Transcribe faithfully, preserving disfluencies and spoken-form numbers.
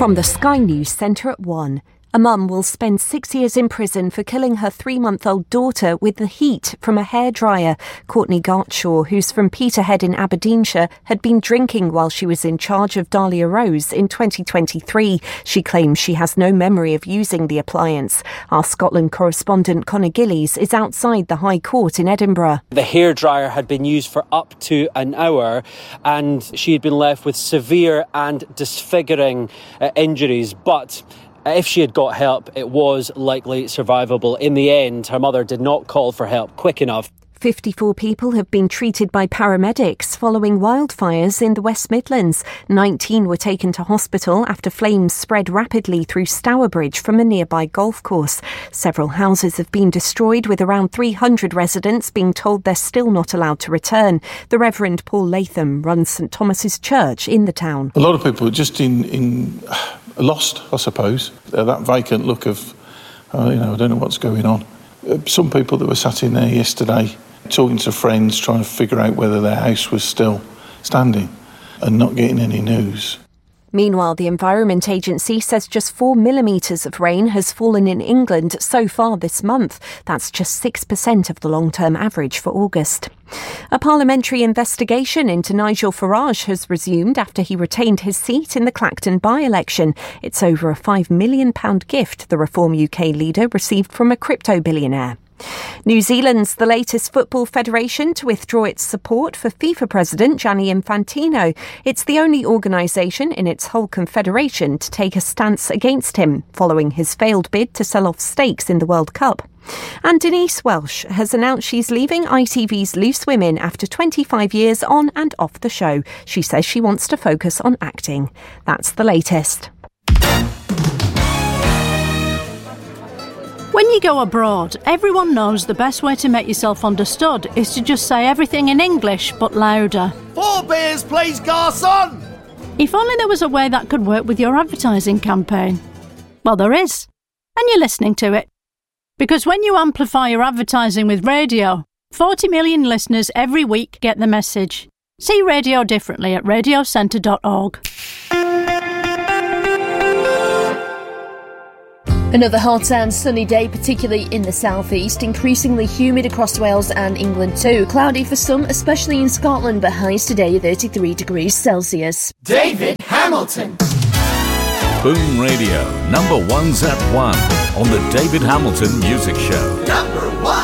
From the Sky News Centre at one. A mum will spend six years in prison for killing her three-month-old daughter with the heat from a hairdryer. Courtney Gartshaw, who's from Peterhead in Aberdeenshire, had been drinking while she was in charge of Dahlia Rose in twenty twenty-three. She claims she has no memory of using the appliance. Our Scotland correspondent Conor Gillies is outside the High Court in Edinburgh. The hairdryer had been used for up to an hour and she had been left with severe and disfiguring uh, injuries, but if she had got help, it was likely survivable. In the end, her mother did not call for help quick enough. fifty-four people have been treated by paramedics following wildfires in the West Midlands. nineteen were taken to hospital after flames spread rapidly through Stourbridge from a nearby golf course. Several houses have been destroyed, with around three hundred residents being told they're still not allowed to return. The Reverend Paul Latham runs St Thomas's Church in the town. A lot of people are just in... in lost, I suppose. Uh, that vacant look of, uh, you know, I don't know what's going on. Uh, some people that were sat in there yesterday talking to friends, trying to figure out whether their house was still standing and not getting any news. Meanwhile, the Environment Agency says just four millimetres of rain has fallen in England so far this month. That's just six percent of the long-term average for August. A parliamentary investigation into Nigel Farage has resumed after he retained his seat in the Clacton by-election. It's over a five million pounds gift the Reform U K leader received from a crypto billionaire. New Zealand's the latest football federation to withdraw its support for FIFA President Gianni Infantino. It's the only organisation in its whole confederation to take a stance against him, following his failed bid to sell off stakes in the World Cup. And Denise Welsh has announced she's leaving I T V's Loose Women after twenty-five years on and off the show. She says she wants to focus on acting. That's the latest. When you go abroad, everyone knows the best way to make yourself understood is to just say everything in English, but louder. Four beers, please, garçon! If only there was a way that could work with your advertising campaign. Well, there is. And you're listening to it. Because when you amplify your advertising with radio, forty million listeners every week get the message. See radio differently at radio centre dot org. Another hot and sunny day, particularly in the southeast, increasingly humid across Wales and England too. Cloudy for some, especially in Scotland, but highs today thirty-three degrees Celsius. David Hamilton. Boom Radio, number one's at one on the David Hamilton Music Show. Number one.